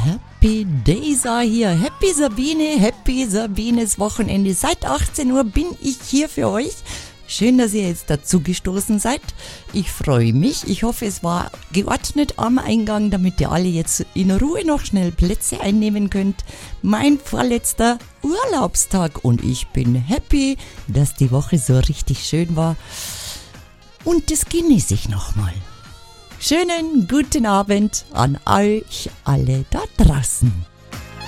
Happy Days are here. Happy Sabines Wochenende. Seit 18 Uhr bin ich hier für euch. Schön, dass ihr jetzt dazu gestoßen seid. Ich freue mich. Ich hoffe, es war geordnet am Eingang, damit ihr alle jetzt in Ruhe noch schnell Plätze einnehmen könnt. Mein vorletzter Urlaubstag und ich bin happy, dass die Woche so richtig schön war. Und das genieße ich nochmal. Schönen guten Abend an euch alle da draußen.